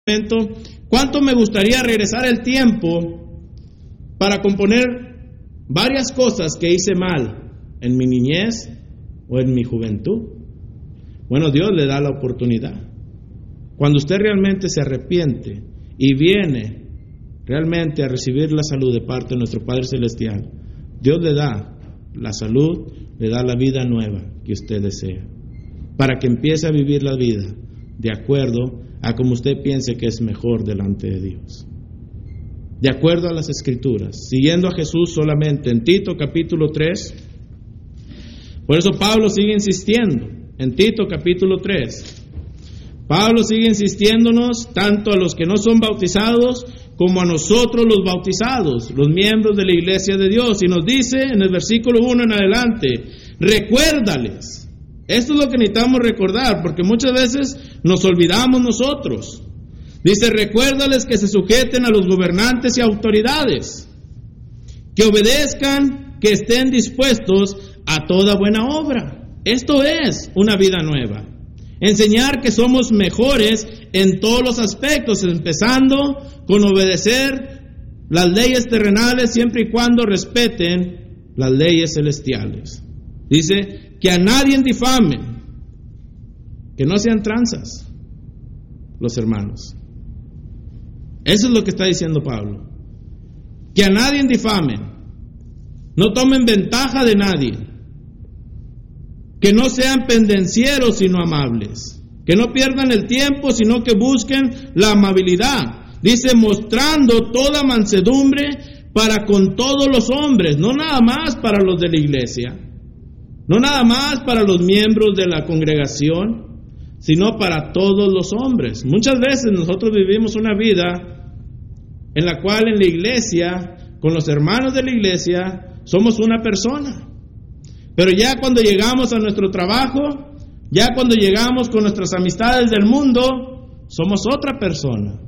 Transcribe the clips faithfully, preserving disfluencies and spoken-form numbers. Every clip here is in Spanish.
¿Cuánto me gustaría regresar el tiempo para componer varias cosas que hice mal en mi niñez o en mi juventud? Bueno, Dios le da la oportunidad. Cuando usted realmente se arrepiente y viene realmente a recibir la salud de parte de nuestro Padre Celestial, Dios le da la salud, le da la vida nueva que usted desea, para que empiece a vivir la vida de acuerdo a como usted piense que es mejor delante de Dios, de acuerdo a las Escrituras, siguiendo a Jesús solamente. En Tito capítulo tres, por eso Pablo sigue insistiendo, en Tito capítulo tres, Pablo sigue insistiéndonos tanto a los que no son bautizados como a nosotros los bautizados, los miembros de la iglesia de Dios, y nos dice en el versículo uno en adelante: recuérdales. Esto es lo que necesitamos recordar, porque muchas veces nos olvidamos nosotros. Dice: recuérdales que se sujeten a los gobernantes y autoridades, que obedezcan, que estén dispuestos a toda buena obra. Esto es una vida nueva. Enseñar que somos mejores en todos los aspectos, empezando con obedecer las leyes terrenales siempre y cuando respeten las leyes celestiales. Dice que a nadie difamen, que no sean tranzas los hermanos. Eso es lo que está diciendo Pablo. Que a nadie difamen, no tomen ventaja de nadie, que no sean pendencieros sino amables, que no pierdan el tiempo sino que busquen la amabilidad. Dice, mostrando toda mansedumbre para con todos los hombres, no nada más para los de la iglesia, no nada más para los miembros de la congregación, sino para todos los hombres. Muchas veces nosotros vivimos una vida en la cual en la iglesia, con los hermanos de la iglesia, somos una persona. Pero ya cuando llegamos a nuestro trabajo, ya cuando llegamos con nuestras amistades del mundo, somos otra persona.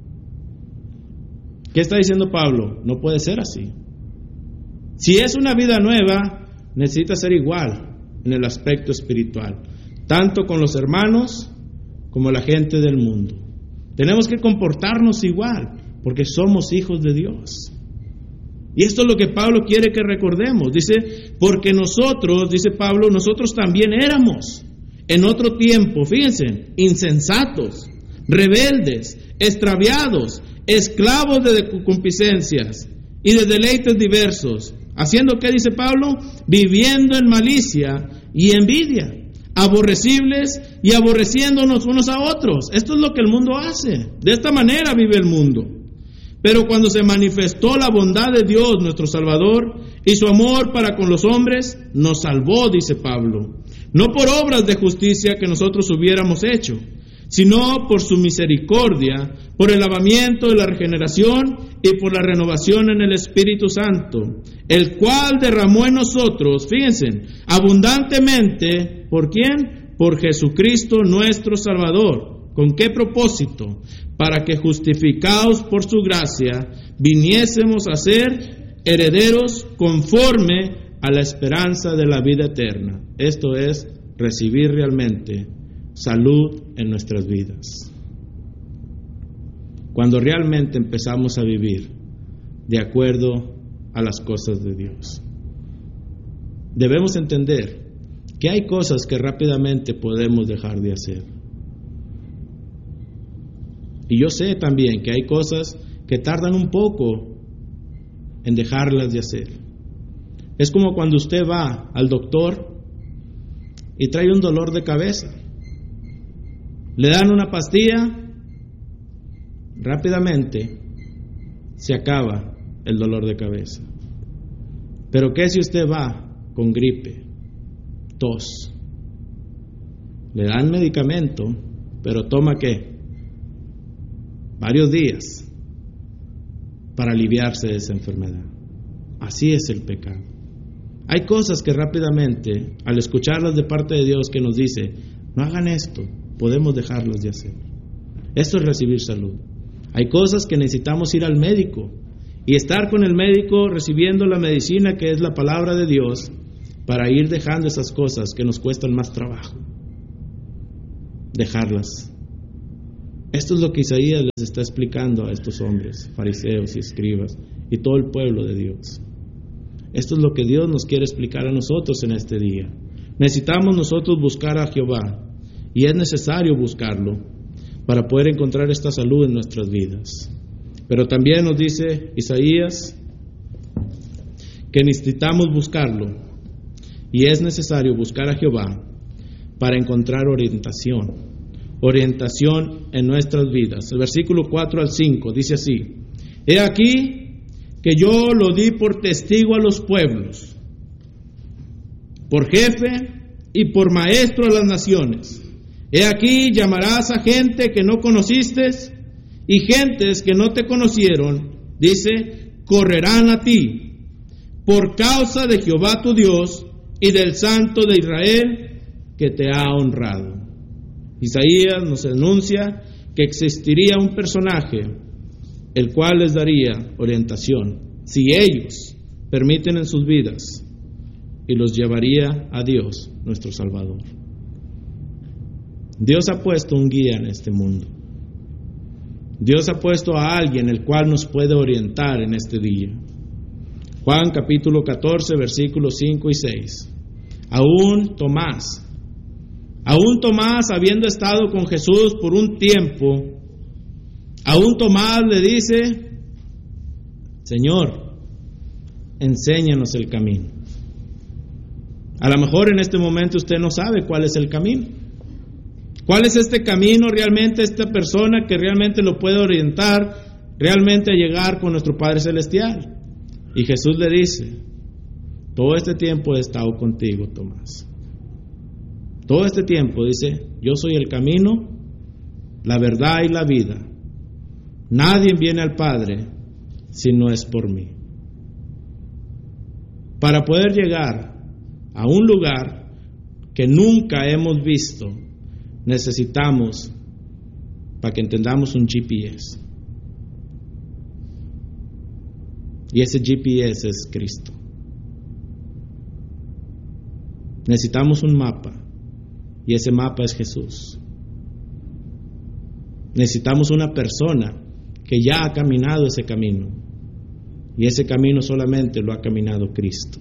¿Qué está diciendo Pablo? No puede ser así. Si es una vida nueva, necesita ser igual en el aspecto espiritual, tanto con los hermanos como la gente del mundo. Tenemos que comportarnos igual, porque somos hijos de Dios. Y esto es lo que Pablo quiere que recordemos. Dice, porque nosotros, dice Pablo, nosotros también éramos en otro tiempo, fíjense, insensatos, rebeldes, extraviados, esclavos de concupiscencias y de deleites diversos, haciendo, ¿qué dice Pablo? Viviendo en malicia y envidia, aborrecibles y aborreciéndonos unos a otros. Esto es lo que el mundo hace. De esta manera vive el mundo. Pero cuando se manifestó la bondad de Dios, nuestro Salvador, y su amor para con los hombres, nos salvó, dice Pablo, no por obras de justicia que nosotros hubiéramos hecho, sino por su misericordia, por el lavamiento de la regeneración y por la renovación en el Espíritu Santo, el cual derramó en nosotros, fíjense, abundantemente, ¿por quién? Por Jesucristo nuestro Salvador. ¿Con qué propósito? Para que justificados por su gracia, viniésemos a ser herederos conforme a la esperanza de la vida eterna. Esto es, recibir realmente salud en nuestras vidas. Cuando realmente empezamos a vivir de acuerdo a las cosas de Dios. Debemos entender que hay cosas que rápidamente podemos dejar de hacer. Y yo sé también que hay cosas que tardan un poco en dejarlas de hacer. Es como cuando usted va al doctor y trae un dolor de cabeza. Le dan una pastilla, rápidamente se acaba el dolor de cabeza. Pero ¿qué si usted va con gripe, tos? Le dan medicamento, pero toma ¿qué? Varios días para aliviarse de esa enfermedad. Así es el pecado. Hay cosas que rápidamente, al escucharlas de parte de Dios que nos dice, no hagan esto, podemos dejarlas de hacer. Esto es recibir salud. Hay cosas que necesitamos ir al médico y estar con el médico recibiendo la medicina que es la palabra de Dios para ir dejando esas cosas que nos cuestan más trabajo. Dejarlas. Esto es lo que Isaías les está explicando a estos hombres, fariseos y escribas, y todo el pueblo de Dios. Esto es lo que Dios nos quiere explicar a nosotros en este día. Necesitamos nosotros buscar a Jehová, y es necesario buscarlo para poder encontrar esta salud en nuestras vidas. Pero también nos dice Isaías que necesitamos buscarlo, y es necesario buscar a Jehová para encontrar orientación. Orientación en nuestras vidas. El versículo cuatro al cinco dice así: He aquí que yo lo di por testigo a los pueblos, por jefe y por maestro a las naciones. He aquí llamarás a gente que no conociste, y gentes que no te conocieron, dice, correrán a ti, por causa de Jehová tu Dios y del Santo de Israel que te ha honrado. Isaías nos anuncia que existiría un personaje el cual les daría orientación, si ellos permiten en sus vidas, y los llevaría a Dios, nuestro Salvador. Dios ha puesto un guía en este mundo. Dios ha puesto a alguien el cual nos puede orientar en este día. Juan capítulo catorce, versículos cinco y seis. Aún Tomás, aún Tomás habiendo estado con Jesús por un tiempo, aún Tomás le dice: Señor, enséñanos el camino. A lo mejor en este momento usted no sabe cuál es el camino. ¿Cuál es este camino realmente, esta persona que realmente lo puede orientar realmente a llegar con nuestro Padre Celestial? Y Jesús le dice: todo este tiempo he estado contigo, Tomás. Todo este tiempo, dice, yo soy el camino, la verdad y la vida. Nadie viene al Padre si no es por mí. Para poder llegar a un lugar que nunca hemos visto, necesitamos, para que entendamos, un G P S. Y ese G P S es Cristo. Necesitamos un mapa, y ese mapa es Jesús. Necesitamos una persona que ya ha caminado ese camino, y ese camino solamente lo ha caminado Cristo.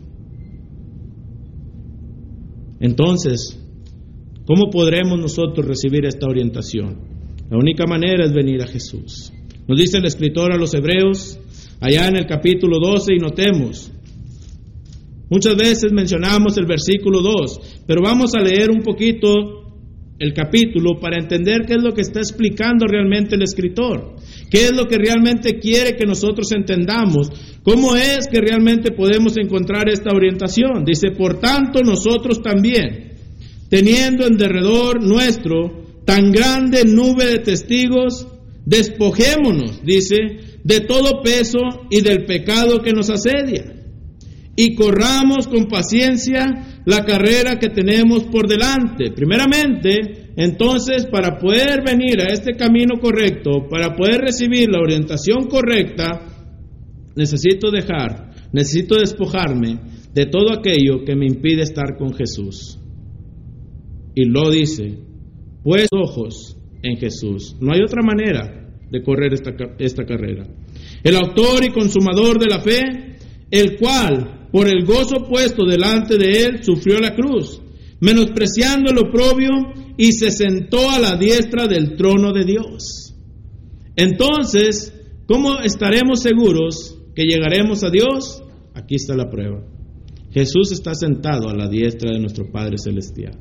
Entonces, ¿cómo podremos nosotros recibir esta orientación? La única manera es venir a Jesús. Nos dice el escritor a los Hebreos, allá en el capítulo doce, y notemos, muchas veces mencionamos el versículo dos, pero vamos a leer un poquito el capítulo para entender qué es lo que está explicando realmente el escritor, qué es lo que realmente quiere que nosotros entendamos, cómo es que realmente podemos encontrar esta orientación. Dice: por tanto nosotros también, teniendo en derredor nuestro tan grande nube de testigos, despojémonos, dice, de todo peso y del pecado que nos asedia, y corramos con paciencia la carrera que tenemos por delante. Primeramente, entonces, para poder venir a este camino correcto, para poder recibir la orientación correcta, necesito dejar, necesito despojarme de todo aquello que me impide estar con Jesús. Y lo dice: pues ojos en Jesús. No hay otra manera de correr esta, esta carrera. El autor y consumador de la fe, el cual por el gozo puesto delante de él sufrió la cruz, menospreciando el oprobio, y se sentó a la diestra del trono de Dios. Entonces, ¿cómo estaremos seguros que llegaremos a Dios? Aquí está la prueba. Jesús está sentado a la diestra de nuestro Padre Celestial.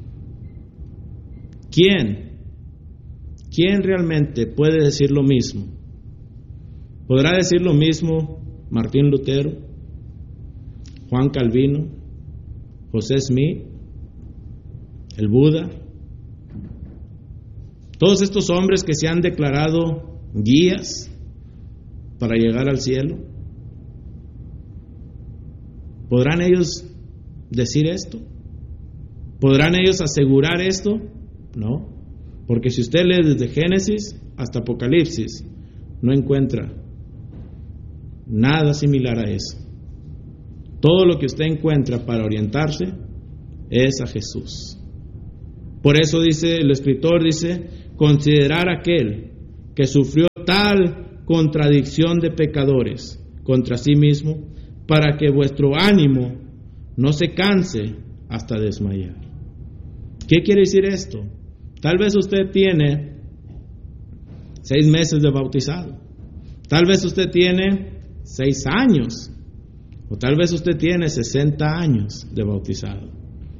¿Quién? ¿Quién realmente puede decir lo mismo? ¿Podrá decir lo mismo Martín Lutero, Juan Calvino, José Smith, el Buda? Todos estos hombres que se han declarado guías para llegar al cielo. ¿Podrán ellos decir esto? ¿Podrán ellos asegurar esto? No, porque si usted lee desde Génesis hasta Apocalipsis, no encuentra nada similar a eso. Todo lo que usted encuentra para orientarse es a Jesús. Por eso dice el escritor, dice, considerar aquel que sufrió tal contradicción de pecadores contra sí mismo, para que vuestro ánimo no se canse hasta desmayar. ¿Qué quiere decir esto? Tal vez usted tiene seis meses de bautizado, tal vez usted tiene seis años, o tal vez usted tiene sesenta años de bautizado.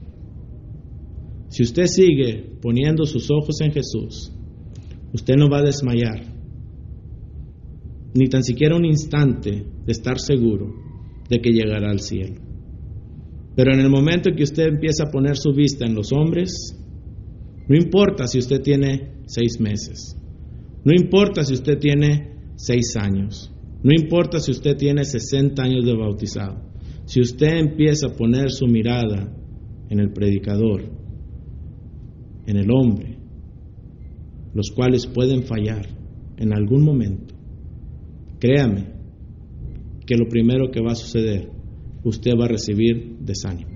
Si usted sigue poniendo sus ojos en Jesús, usted no va a desmayar, ni tan siquiera un instante de estar seguro de que llegará al cielo. Pero en el momento que usted empieza a poner su vista en los hombres, no importa si usted tiene seis meses, no importa si usted tiene seis años, no importa si usted tiene sesenta años de bautizado, si usted empieza a poner su mirada en el predicador, en el hombre, los cuales pueden fallar en algún momento, créame que lo primero que va a suceder, usted va a recibir desánimo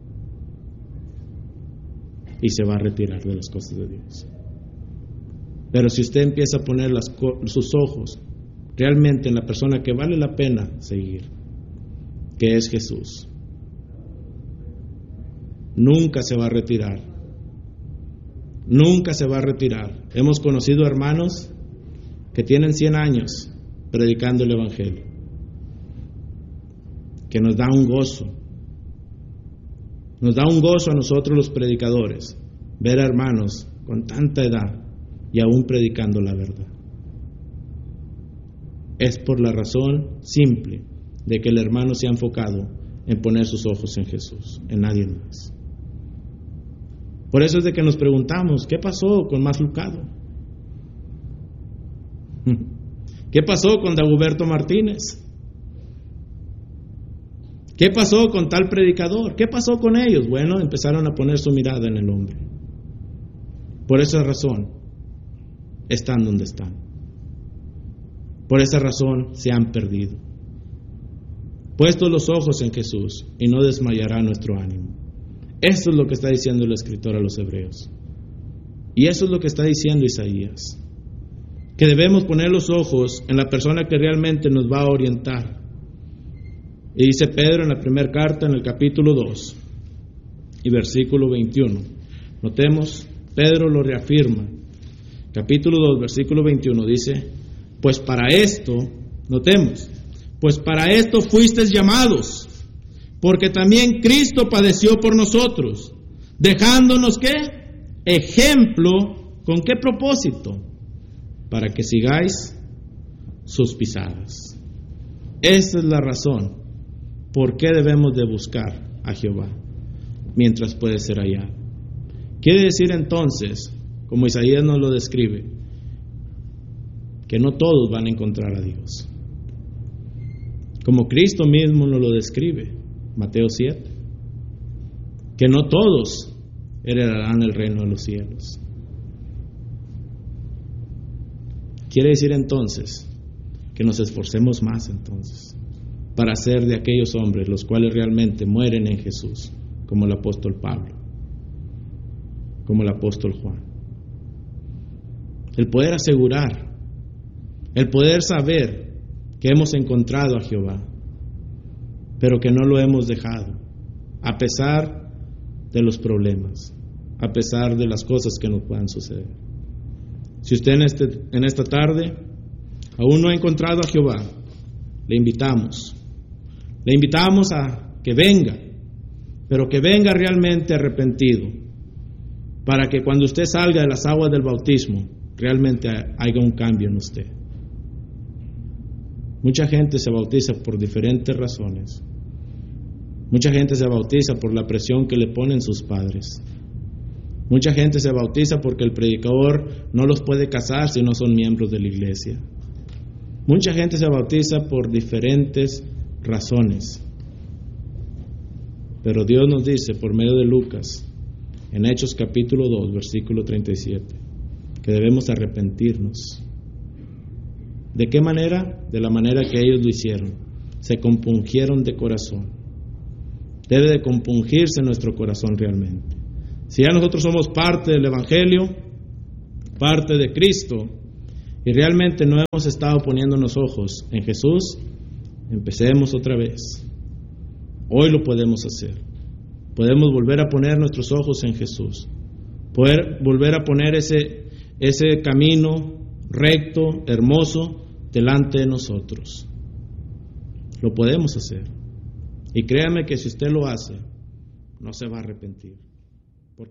y se va a retirar de las cosas de Dios. Pero si usted empieza a poner las, sus ojos realmente en la persona que vale la pena seguir, que es Jesús, nunca se va a retirar, nunca se va a retirar. Hemos conocido hermanos que tienen cien años predicando el Evangelio, que nos da un gozo, nos da un gozo a nosotros los predicadores, ver a hermanos con tanta edad y aún predicando la verdad. Es por la razón simple de que el hermano se ha enfocado en poner sus ojos en Jesús, en nadie más. Por eso es de que nos preguntamos, ¿qué pasó con Más Lucado? ¿Qué pasó con Dagoberto Martínez? ¿Qué pasó con tal predicador? ¿Qué pasó con ellos? Bueno, empezaron a poner su mirada en el hombre. Por esa razón están donde están. Por esa razón se han perdido. Puestos los ojos en Jesús y no desmayará nuestro ánimo. Esto es lo que está diciendo el escritor a los hebreos. Y eso es lo que está diciendo Isaías. Que debemos poner los ojos en la persona que realmente nos va a orientar. Y dice Pedro en la primera carta, en el capítulo dos y versículo veintiuno. Notemos, Pedro lo reafirma. Capítulo dos, versículo veintiuno dice, pues para esto, notemos, pues para esto fuisteis llamados, porque también Cristo padeció por nosotros, dejándonos ¿qué? Ejemplo, ¿con qué propósito? Para que sigáis sus pisadas. Esa es la razón por qué debemos de buscar a Jehová mientras puede ser hallado. Quiere decir entonces, como Isaías nos lo describe, que no todos van a encontrar a Dios. Como Cristo mismo nos lo describe, Mateo siete, que no todos heredarán el reino de los cielos. Quiere decir entonces que nos esforcemos más entonces para ser de aquellos hombres los cuales realmente mueren en Jesús, como el apóstol Pablo, como el apóstol Juan. El poder asegurar, el poder saber que hemos encontrado a Jehová, pero que no lo hemos dejado, a pesar de los problemas, a pesar de las cosas que nos puedan suceder. Si usted en, este, en esta tarde aún no ha encontrado a Jehová, le invitamos, le invitamos a que venga, pero que venga realmente arrepentido, para que cuando usted salga de las aguas del bautismo, realmente haya un cambio en usted. Mucha gente se bautiza por diferentes razones. Mucha gente se bautiza por la presión que le ponen sus padres. Mucha gente se bautiza porque el predicador no los puede casar si no son miembros de la iglesia. Mucha gente se bautiza por diferentes razones. Pero Dios nos dice por medio de Lucas, en Hechos capítulo dos, versículo treinta y siete, que debemos arrepentirnos. ¿De qué manera? De la manera que ellos lo hicieron. Se compungieron de corazón. Debe de compungirse nuestro corazón realmente. Si ya nosotros somos parte del Evangelio, parte de Cristo y realmente no hemos estado poniendo los ojos en Jesús, empecemos otra vez. Hoy lo podemos hacer. Podemos volver a poner nuestros ojos en Jesús. Poder volver a poner ese, ese camino recto, hermoso, delante de nosotros. Lo podemos hacer. Y créame que si usted lo hace, no se va a arrepentir.